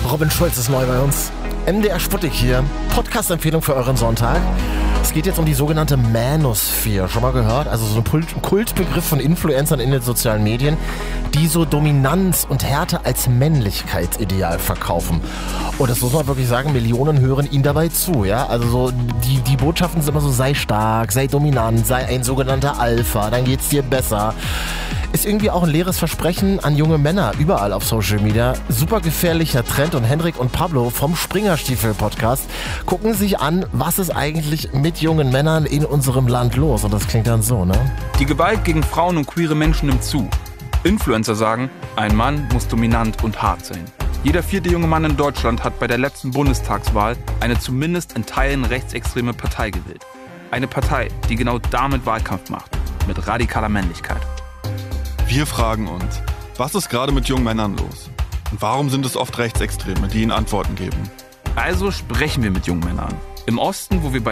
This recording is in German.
Robin Schulz ist neu bei uns. MDR Sputnik hier. Podcast-Empfehlung für euren Sonntag. Es geht jetzt um die sogenannte Manosphere. Schon mal gehört? Also so ein Kultbegriff von Influencern in den sozialen Medien, die so Dominanz und Härte als Männlichkeitsideal verkaufen. Und das muss man wirklich sagen, Millionen hören ihnen dabei zu. Ja? Also so die Botschaften sind immer so, sei stark, sei dominant, sei ein sogenannter Alpha, dann geht's dir besser. Ist irgendwie auch ein leeres Versprechen an junge Männer überall auf Social Media. Super gefährlicher Trend und Hendrik und Pablo vom Springerstiefel-Podcast gucken sich an, was ist eigentlich mit jungen Männern in unserem Land los. Und das klingt dann so, ne? Die Gewalt gegen Frauen und queere Menschen nimmt zu. Influencer sagen, ein Mann muss dominant und hart sein. Jeder 4. junge Mann in Deutschland hat bei der letzten Bundestagswahl eine zumindest in Teilen rechtsextreme Partei gewählt. Eine Partei, die genau damit Wahlkampf macht. Mit radikaler Männlichkeit. Wir fragen uns, was ist gerade mit jungen Männern los? Und warum sind es oft Rechtsextreme, die ihnen Antworten geben? Also sprechen wir mit jungen Männern. Im Osten, wo wir bei